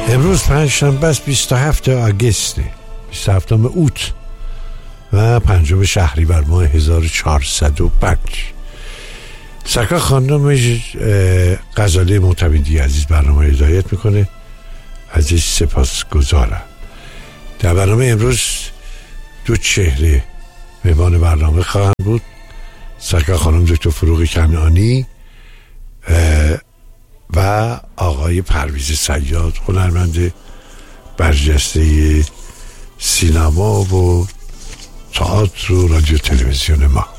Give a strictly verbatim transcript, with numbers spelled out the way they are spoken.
امروز پنجشنبه است، بیست و هفتم آگوست، بیست و هفتم اوت و پنجم شهریور ماه هزار و چهارصد و پنج. سرکار خانم غزاله معتمدی عزیز برنامه هدایت میکنه، عزیز سپاس گذارم. در برنامه امروز دو چهره مهمان برنامه خواهند بود، سرکار خانم دکتر فروغ کنعانی و آقای پرویز صیاد، هنرمند برجسته سینما و تئاتر و رادیو تلویزیون ما.